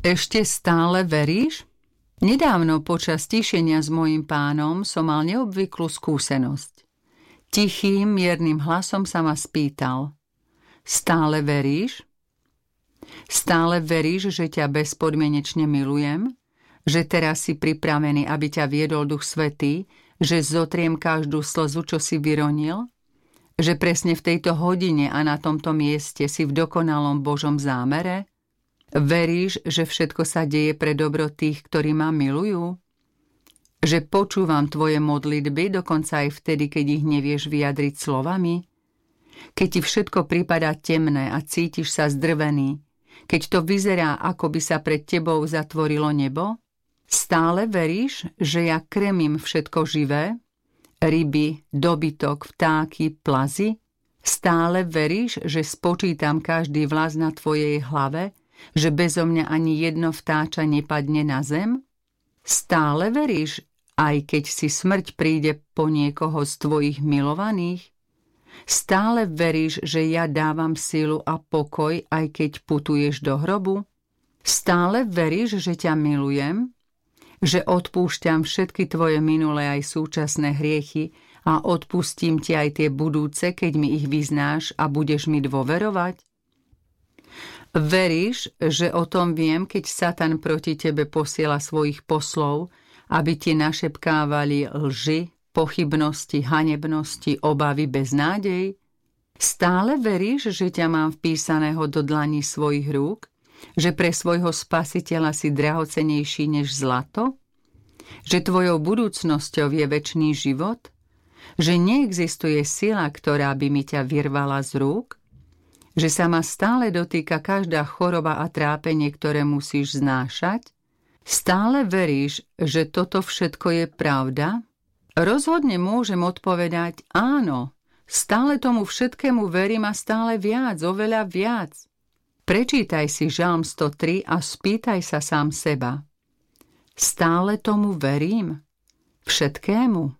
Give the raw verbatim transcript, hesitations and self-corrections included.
Ešte stále veríš? Nedávno počas tišenia s mojím pánom som mal neobvyklú skúsenosť. Tichým, miernym hlasom sa ma spýtal: Stále veríš? Stále veríš, že ťa bezpodmienečne milujem? Že teraz si pripravený, aby ťa viedol Duch Svätý? Že zotriem každú slzu, čo si vyronil? Že presne v tejto hodine a na tomto mieste si v dokonalom Božom zámere? Veríš, že všetko sa deje pre dobro tých, ktorí ma milujú? Že počúvam tvoje modlitby, dokonca aj vtedy, keď ich nevieš vyjadriť slovami? Keď ti všetko pripadá temné a cítiš sa zdrvený? Keď to vyzerá, ako by sa pred tebou zatvorilo nebo? Stále veríš, že ja krmím všetko živé? Ryby, dobytok, vtáky, plazy? Stále veríš, že spočítam každý vlas na tvojej hlave? Že bezo mňa ani jedno vtáča nepadne na zem? Stále veríš, aj keď si smrť príde po niekoho z tvojich milovaných? Stále veríš, že ja dávam silu a pokoj, aj keď putuješ do hrobu? Stále veríš, že ťa milujem? Že odpúšťam všetky tvoje minulé aj súčasné hriechy a odpustím ti aj tie budúce, keď mi ich vyznáš a budeš mi dôverovať? Veríš, že o tom viem, keď Satan proti tebe posiela svojich poslov, aby ti našepkávali lži, pochybnosti, hanebnosti, obavy, beznádej? Stále veríš, že ťa mám vpísaného do dlani svojich rúk? Že pre svojho spasiteľa si drahocenejší než zlato? Že tvojou budúcnosťou je večný život? Že neexistuje sila, ktorá by mi ťa vyrvala z rúk? Že sa ma stále dotýka každá choroba a trápenie, ktoré musíš znášať? Stále veríš, že toto všetko je pravda? Rozhodne môžem odpovedať áno. Stále tomu všetkému verím a stále viac, oveľa viac. Prečítaj si Žalm sto tri a spýtaj sa sám seba. Stále tomu verím? Všetkému?